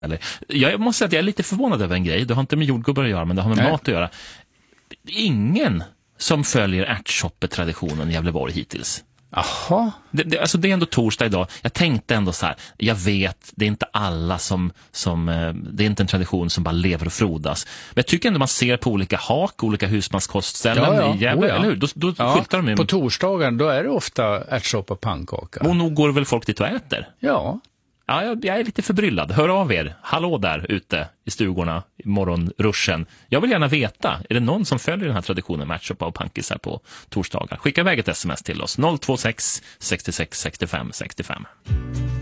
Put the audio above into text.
Jag måste säga att jag är lite förvånad över en grej. Det har inte med jordgubbar att göra, men det har med mat att göra. Ingen som följer ärtsoppetraditionen i Gävleborg hittills. Jaha. Det är ändå torsdag idag. Jag tänkte ändå så här, jag vet, det är inte alla som det är inte en tradition som bara lever och frodas. Men jag tycker ändå man ser på olika hak, olika husmanskostställen i Gävle, eller hur? Då skyltar de ju. På torsdagen, då är det ofta ärtsoppa och pannkaka. Och nog går väl folk dit och äter? Ja. Ja, jag är lite förbryllad. Hör av er. Hallå där ute i stugorna, i morgonruschen. Jag vill gärna veta, är det någon som följer den här traditionen med ärtsoppa och pankisar på torsdagar? Skicka iväg ett sms till oss. 026 66 65 65.